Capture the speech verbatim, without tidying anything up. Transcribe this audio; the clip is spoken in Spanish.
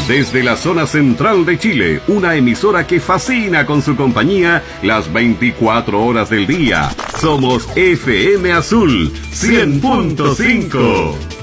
Desde la zona central de Chile, una emisora que fascina con su compañía las veinticuatro horas del día. Somos F M Azul cien punto cinco.